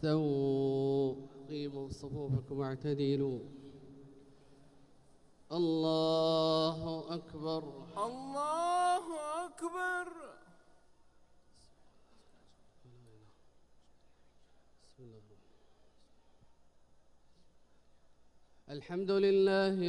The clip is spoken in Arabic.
استووا قيموا صفوفكم واعتدلوا. الله أكبر. الله أكبر. الحمد لله